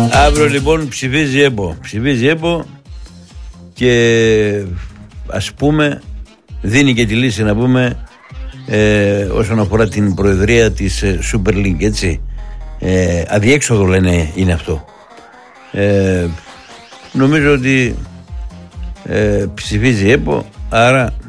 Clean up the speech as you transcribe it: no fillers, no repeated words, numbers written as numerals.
Αύριο λοιπόν ψηφίζει ΕΠΟ και ας πούμε δίνει και τη λύση να πούμε όσον αφορά την προεδρία της Super League, έτσι. Αδιέξοδο λένε είναι αυτό. Νομίζω ότι ψηφίζει ΕΠΟ, άρα